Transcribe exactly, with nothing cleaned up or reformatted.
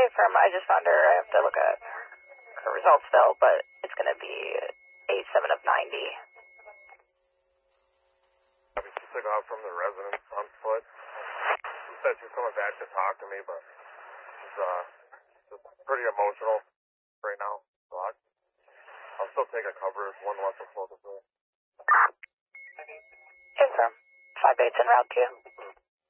Hey, firm, I just found her. I have to look at her results still, but it's going to be eighty-seven of ninety. She took off from the residence on foot. She said she was coming back to talk to me, but she's uh, just pretty emotional right now. So I, I'll still take a cover if one less will focus on. Confirm. Five eights en route to you.